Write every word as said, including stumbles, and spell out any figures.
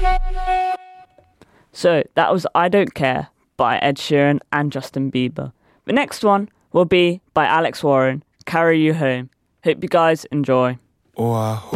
So that was I Don't Care by Ed Sheeran and Justin Bieber. The next one will be by Alex Warren, Carry You Home. Hope you guys enjoy. Oh, I